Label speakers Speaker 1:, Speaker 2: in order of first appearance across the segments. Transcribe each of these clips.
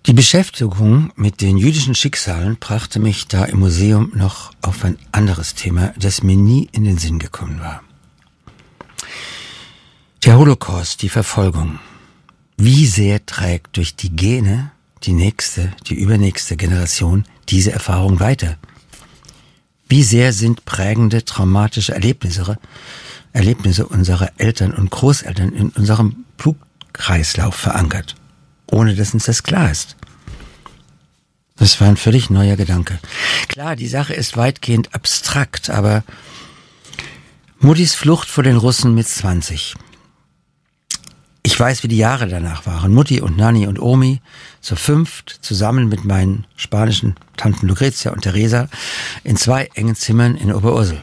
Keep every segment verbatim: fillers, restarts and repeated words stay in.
Speaker 1: Die Beschäftigung mit den jüdischen Schicksalen brachte mich da im Museum noch auf ein anderes Thema, das mir nie in den Sinn gekommen war. Der Holocaust, die Verfolgung. Wie sehr trägt durch die Gene die nächste, die übernächste Generation diese Erfahrung weiter? Wie sehr sind prägende, traumatische Erlebnisse, Erlebnisse unserer Eltern und Großeltern in unserem Blutkreislauf verankert, ohne dass uns das klar ist? Das war ein völlig neuer Gedanke. Klar, die Sache ist weitgehend abstrakt, aber Muttis Flucht vor den Russen mit zwanzig. Ich weiß, wie die Jahre danach waren. Mutti und Nanni und Omi, zu fünft, zusammen mit meinen spanischen Tanten Lucretia und Teresa, in zwei engen Zimmern in Oberursel.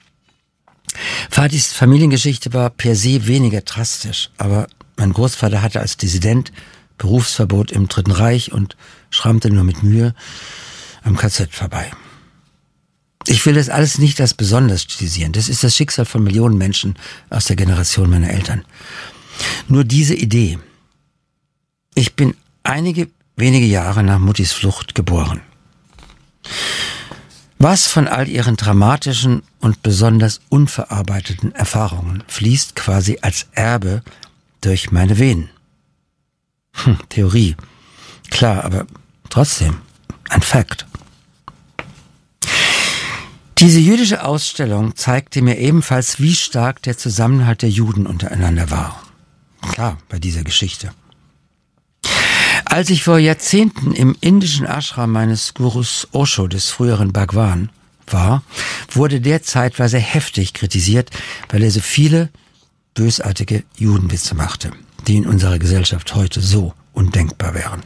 Speaker 1: Vatis Familiengeschichte war per se weniger drastisch, aber mein Großvater hatte als Dissident Berufsverbot im Dritten Reich und schrammte nur mit Mühe am K Z vorbei. Ich will das alles nicht als besonders stilisieren. Das ist das Schicksal von Millionen Menschen aus der Generation meiner Eltern. Nur diese Idee. Ich bin einige wenige Jahre nach Muttis Flucht geboren. Was von all ihren dramatischen und besonders unverarbeiteten Erfahrungen fließt quasi als Erbe durch meine Venen? Hm, Theorie. Klar, aber trotzdem ein Fakt. Diese jüdische Ausstellung zeigte mir ebenfalls, wie stark der Zusammenhalt der Juden untereinander war. Klar, bei dieser Geschichte. Als ich vor Jahrzehnten im indischen Ashram meines Gurus Osho, des früheren Bhagwan, war, wurde der zeitweise heftig kritisiert, weil er so viele bösartige Judenwitze machte, die in unserer Gesellschaft heute so undenkbar wären.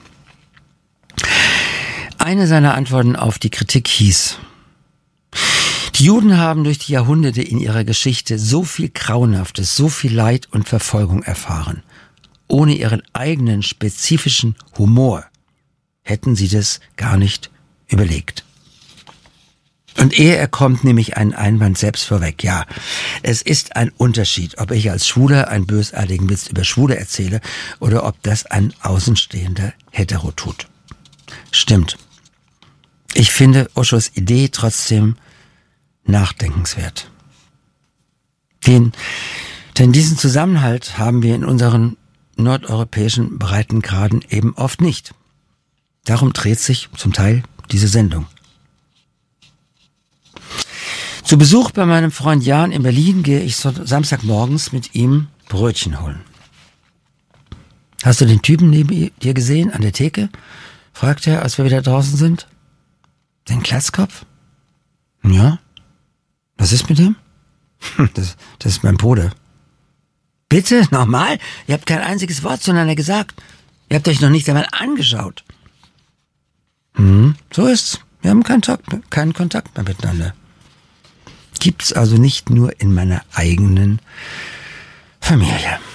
Speaker 1: Eine seiner Antworten auf die Kritik hieß: Die Juden haben durch die Jahrhunderte in ihrer Geschichte so viel Grauenhaftes, so viel Leid und Verfolgung erfahren. Ohne ihren eigenen spezifischen Humor hätten sie das gar nicht überlegt. Und ehe er kommt, nehme ich einen Einwand selbst vorweg. Ja, es ist ein Unterschied, ob ich als Schwuler einen bösartigen Witz über Schwule erzähle oder ob das ein außenstehender Hetero tut. Stimmt. Ich finde Oshos Idee trotzdem nachdenkenswert. Den, denn diesen Zusammenhalt haben wir in unseren nordeuropäischen Breitengraden eben oft nicht. Darum dreht sich zum Teil diese Sendung. Zu Besuch bei meinem Freund Jan in Berlin gehe ich so Samstagmorgens mit ihm Brötchen holen. Hast du den Typen neben dir gesehen an der Theke? Fragt er, als wir wieder draußen sind. Den Glatzkopf? Ja. Was ist mit dem? Das, das ist mein Bruder. Bitte? Nochmal? Ihr habt kein einziges Wort zueinander gesagt. Ihr habt euch noch nicht einmal angeschaut. Hm, so ist's. Wir haben keinen Kontakt, keinen Kontakt mehr miteinander. Gibt's also nicht nur in meiner eigenen Familie.